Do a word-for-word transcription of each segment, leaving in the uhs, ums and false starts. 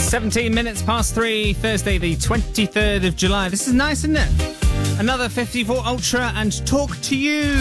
seventeen minutes past three, Thursday the twenty-third of July. This is nice, isn't it? Another fifty-four Ultra and talk to you.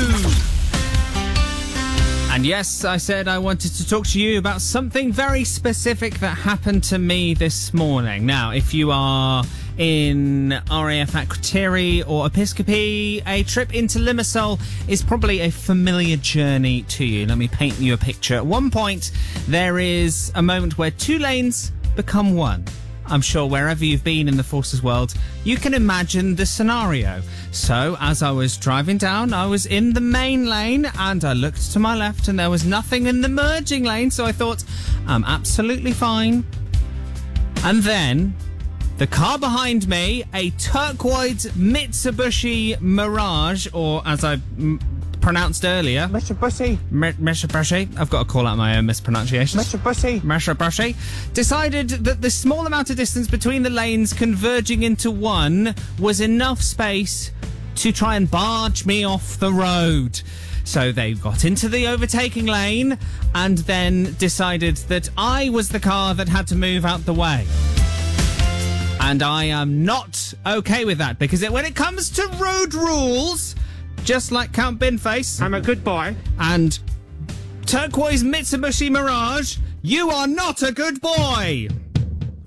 And yes, I said I wanted to talk to you about something very specific that happened to me this morning. Now, if you are in R A F Akrotiri or Episcopi, a trip into Limassol is probably a familiar journey to you. Let me paint you a picture. At one point, there is a moment where two lanes become one. I'm sure wherever you've been in the Forces world, you can imagine the scenario. So, as I was driving down, I was in the main lane and I looked to my left and there was nothing in the merging lane, so I thought, I'm absolutely fine. And then, the car behind me, a turquoise Mitsubishi Mirage, or as I m- pronounced earlier... Mitsubishi. M- Mitsubishi. I've got to call out my own mispronunciations. Mitsubishi. Mitsubishi. Decided that the small amount of distance between the lanes converging into one was enough space to try and barge me off the road. So they got into the overtaking lane and then decided that I was the car that had to move out the way. And I am not okay with that, because it, when it comes to road rules, just like Count Binface... I'm a good boy. ...and turquoise Mitsubishi Mirage, you are not a good boy!